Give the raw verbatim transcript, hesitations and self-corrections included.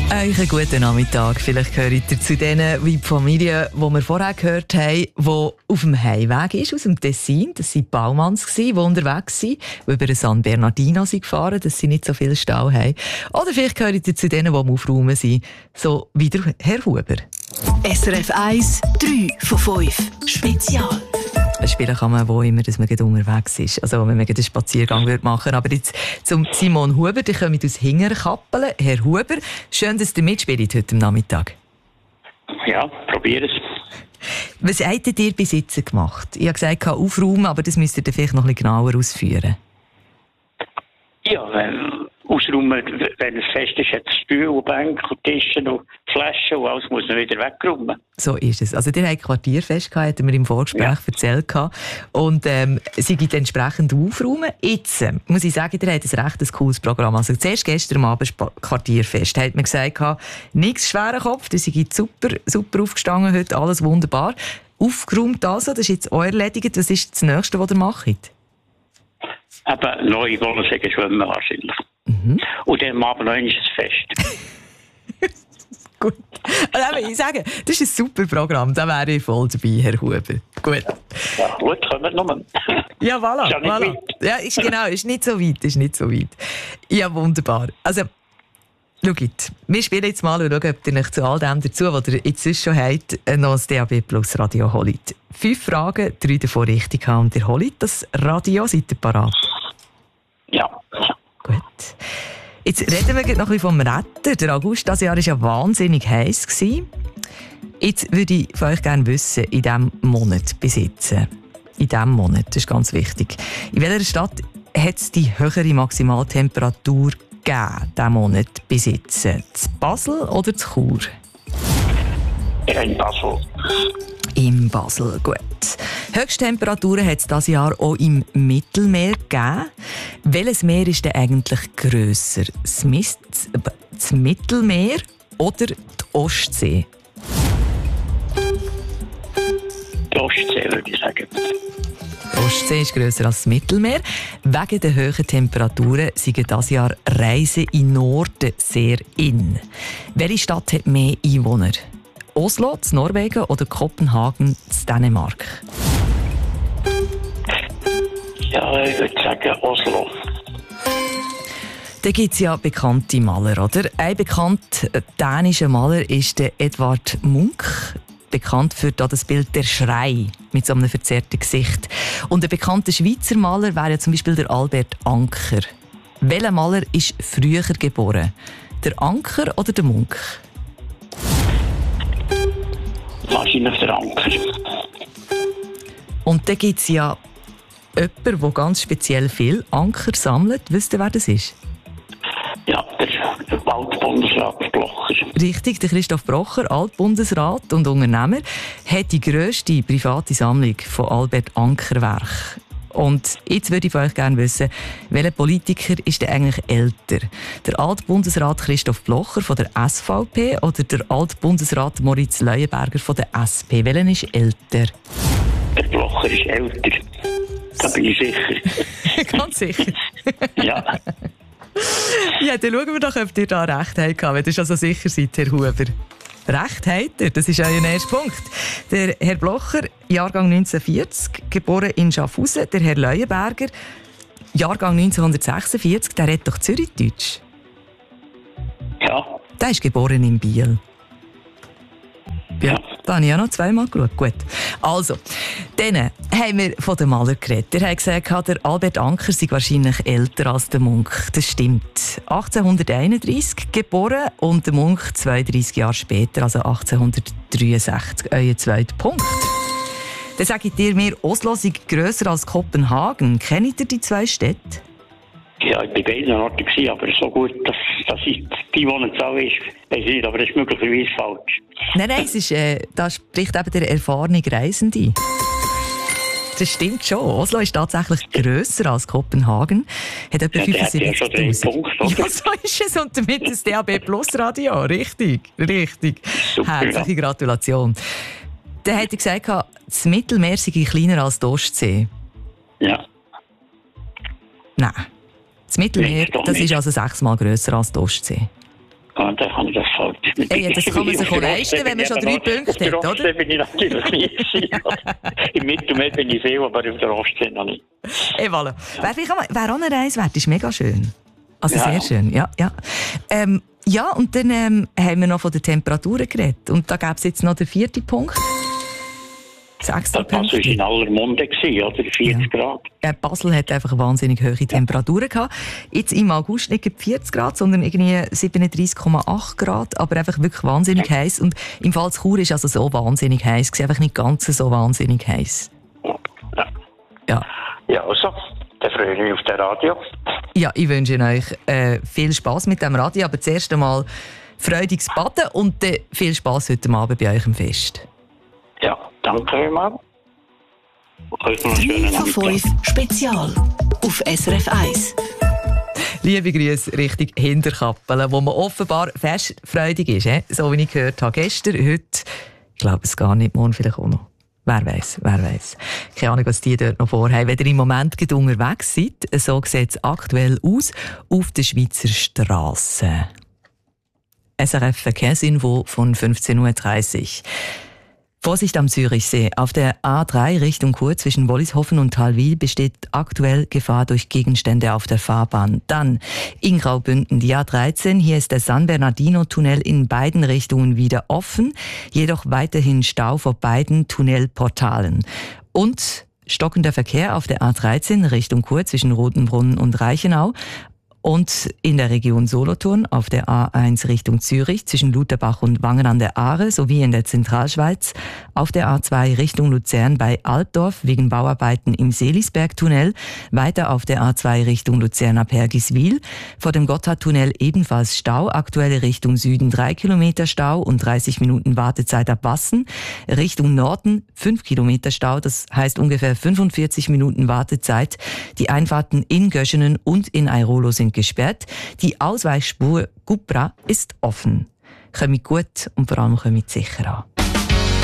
Einen guten Nachmittag. Vielleicht gehört ihr zu denen wie die Familie, die wir vorher gehört haben, die auf dem Heimweg ist aus dem Tessin. Das waren Baumanns, die unterwegs waren, die über den San Bernardino sind gefahren, dass sie nicht so viel Stau haben. Oder vielleicht gehört ihr zu denen, die am Aufräumen sind, so wie der Herr Huber. S R F eins, drei von fünf. Spezial. Spielen kann man wo immer, dass man unterwegs ist. Also wenn man einen Spaziergang machen würde. Aber jetzt zum Simon Huber, der kommt aus Hingerkappelen. Herr Huber, schön, dass ihr mitspielt heute am Nachmittag. Ja, probier es. Was habt ihr bis jetzt gemacht? Ich habe gesagt, aufräumen, aber das müsst ihr vielleicht noch ein bisschen genauer ausführen. Ja, wenn ausräumen, wenn es fest ist, hat es Stühle, Bänke, Tische und Flaschen und alles muss man wieder wegräumen. So ist es. Also, ihr habt Quartierfest gehabt, hatten wir im Vorgespräch ja. erzählt. Und ähm, sie gibt entsprechend aufräumen. Jetzt äh, muss ich sagen, ihr habt ein recht cooles Programm. Also, zuerst gestern Abend Quartierfest. Da hat man gesagt, nichts schwerer Kopf, das ist super, super aufgestanden heute, alles wunderbar. Aufgeräumt also, das ist jetzt auch erledigt. Was ist das Nächste, was ihr macht? Eben neue Wollensegen schwimmen wahrscheinlich. Mhm. Und dann am Abend noch ein Fest. Gut. Also, ich sage, das ist ein super Programm. Da wäre ich voll dabei, Herr Huber. Gut. Ja, gut, kommen wir nochmal. Ja, voilà. Ist ja, voilà. Ja, ist genau, ist nicht so weit, ist nicht so weit. Ja, wunderbar. Also, schaut, wir spielen jetzt mal und schauen, ob ihr euch zu all dem dazu, was ihr jetzt sonst schon habt, noch das D A B Plus Radio holt. Fünf Fragen, drei davon richtig haben und ihr holt das Radio. Seid ihr parat? Ja. Gut. Jetzt reden wir noch ein bisschen vom Retter. Der August dieses Jahr war ja wahnsinnig heiß. Jetzt würde ich von euch gerne wissen, in diesem Monat besitzen. In diesem Monat, das ist ganz wichtig. In welcher Stadt hat es die höhere Maximaltemperatur gegeben, diesen Monat besitzen? Zu Basel oder zu Chur? In Basel. In Basel, gut. Höchsttemperaturen hat es dieses Jahr auch im Mittelmeer gegeben. Welches Meer ist denn eigentlich grösser? Das, Mist, das Mittelmeer oder die Ostsee? Die Ostsee, würde ich sagen. Die Ostsee ist grösser als das Mittelmeer. Wegen der hohen Temperaturen sind dieses Jahr Reisen in Norden sehr in. Welche Stadt hat mehr Einwohner? Oslo, zu Norwegen oder Kopenhagen, zu Dänemark? Ja, ich würde sagen Oslo. Da gibt es ja bekannte Maler, oder? Ein bekannter dänischer Maler ist der Edvard Munch. Bekannt für das Bild «Der Schrei» mit so einem verzerrten Gesicht. Und ein bekannter Schweizer Maler wäre ja zum Beispiel der Albert Anker. Welcher Maler ist früher geboren? Der Anker oder der Munch? Wahrscheinlich der Anker. Und da gibt es ja jemanden, der ganz speziell viel Anker sammelt. Wisst ihr, wer das ist? Ja, der, der Altbundesrat Blocher. Richtig, der Christoph Blocher, Altbundesrat und Unternehmer, hat die grösste private Sammlung von Albert Anker-Werken. Und jetzt würde ich von euch gerne wissen, welcher Politiker ist denn eigentlich älter? Der Altbundesrat Christoph Blocher von der S V P oder der Altbundesrat Moritz Leuenberger von der S P? Welcher ist älter? Der Blocher ist älter. Da bin ich sicher. Ganz sicher? Ja. Ja, dann schauen wir doch, ob ihr da recht habt, wenn ihr schon so sicher seid, Herr Huber. Recht habt ihr, das ist euer erster Punkt. Der Herr Blocher, Jahrgang neunzehnhundertvierzig, geboren in Schaffhausen. Der Herr Leuenberger, Jahrgang neunzehnhundertsechsundvierzig, der redet doch Zürichdeutsch. Ja. Der ist geboren in Biel. Ja, ja. Da habe ich ja noch zweimal geschaut. Gut. Also, dann haben wir von dem Maler geredet. Er hat gesagt, der Albert Anker sei wahrscheinlich älter als der Munch. Das stimmt. achtzehnhunderteinunddreissig geboren und der Munch zweiunddreissig Jahre später, also achtzehnhundertdreiundsechzig. Euer zweiter Punkt. Dann sagt ihr mir, Oslo sei grösser als Kopenhagen. Kennt ihr die zwei Städte? Ja, ich war bei beiden Orten, aber so gut, dass, dass ich die Wohnungszahl ist, weiß ich nicht, aber das ist möglicherweise falsch. Nein, nein, es ist, äh, da spricht eben der erfahrene Reisende. Das stimmt schon. Oslo ist tatsächlich grösser als Kopenhagen. Hat etwa ja, fünfundsiebzigtausend. Ja, ja, so ist es. Und damit das D A B Plus Radio. Richtig, richtig. Super, herzliche ja. Gratulation. Dann hat er gesagt, das Mittelmeer sei kleiner als die Ostsee. Ja. Nein. Das Mittelmeer, das ist also sechsmal grösser als die Ostsee. Und dann kann ich das halt. Ey, das kann man sich auch leisten, wenn man schon drei Punkte hat, oder? Auf der Ostsee bin ich natürlich nie gewesen. Im Mittelmeer bin ich viel, aber auf der Ostsee noch nicht. Ey, voilà. Wäre wär auch eine Reise wert, ist mega schön. Also Ja. sehr schön, ja. Ja, ähm, ja und dann ähm, haben wir noch von den Temperaturen geredet. Und da gäbe es jetzt noch den vierten Punkt. Das extra Das war Pünktchen. in aller Munde, gewesen, oder? vierzig Grad. Ja, Basel hat einfach wahnsinnig hohe Temperaturen gehabt. Jetzt im August nicht vierzig Grad, sondern irgendwie siebenunddreißig Komma acht Grad, aber einfach wirklich wahnsinnig heiß. Und im Fall zu Chur ist also so wahnsinnig heiß, es war einfach nicht ganz so wahnsinnig heiß. Ja. Ja. Ja, also, dann freue ich mich auf das Radio. Ja, ich wünsche euch äh, viel Spass mit dem Radio, aber zuerst einmal freudiges Baden und dann viel Spass heute Abend bei euch im Fest. Ja, danke vielmals. Euch noch einen schönen drei von Nachmittag. fünf Spezial auf S R F eins. Liebe Grüße Richtung Hinterkappelen, wo man offenbar festfreudig ist, he? So wie ich gehört habe. Gestern, heute, ich glaube es gar nicht, morgen vielleicht auch noch. Wer weiß, wer weiß. Keine Ahnung, was die dort noch vorhaben. Wenn ihr im Moment gerade unterwegs seid, so sieht es aktuell aus auf der Schweizer Strasse. S R F Verkehrsinfo von fünfzehn Uhr dreißig. Vorsicht am Zürichsee. Auf der A drei Richtung Chur zwischen Wollishofen und Thalwil besteht aktuell Gefahr durch Gegenstände auf der Fahrbahn. Dann in Graubünden die A dreizehn. Hier ist der San Bernardino-Tunnel in beiden Richtungen wieder offen, jedoch weiterhin Stau vor beiden Tunnelportalen. Und stockender Verkehr auf der A dreizehn Richtung Chur zwischen Rotenbrunnen und Reichenau. Und in der Region Solothurn auf der A eins Richtung Zürich zwischen Lutherbach und Wangen an der Aare sowie in der Zentralschweiz, auf der A zwei Richtung Luzern bei Altdorf wegen Bauarbeiten im Seelisbergtunnel, weiter auf der A zwei Richtung Luzern ab Hergiswil, vor dem Gotthardtunnel ebenfalls Stau, aktuelle Richtung Süden drei Kilometer Stau und dreißig Minuten Wartezeit ab Wassen, Richtung Norden fünf Kilometer Stau, das heißt ungefähr fünfundvierzig Minuten Wartezeit, die Einfahrten in Göschenen und in Airolo sind gesperrt. Die Ausweichspur Gupra ist offen. Kommt gut und vor allem kommt sicher an.